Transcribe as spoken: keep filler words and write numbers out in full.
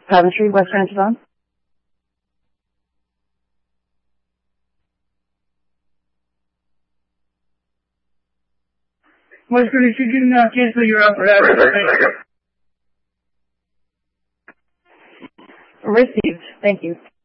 Coventry, West Rancheville. West Rancheville, you can uh, cancel your offer out. Received. Thank you.